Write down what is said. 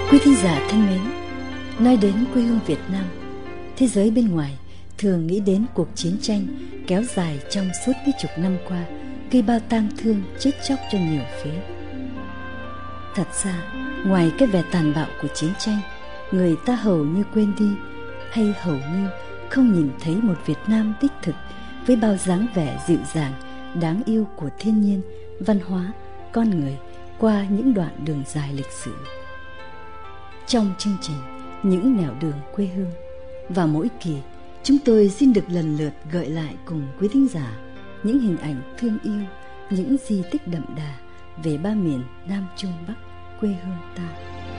Quý thính giả thân mến, nói đến quê hương Việt Nam, thế giới bên ngoài thường nghĩ đến cuộc chiến tranh kéo dài trong suốt mấy chục năm qua, gây bao tang thương chết chóc cho nhiều phía. Thật ra, ngoài cái vẻ tàn bạo của chiến tranh, người ta hầu như quên đi hay hầu như không nhìn thấy một Việt Nam đích thực với bao dáng vẻ dịu dàng, đáng yêu của thiên nhiên, văn hóa, con người qua những đoạn đường dài lịch sử. Trong chương trình Những nẻo đường quê hương, vào mỗi kỳ, chúng tôi xin được lần lượt gợi lại cùng quý thính giả những hình ảnh thương yêu, những di tích đậm đà về ba miền Nam Trung Bắc quê hương ta.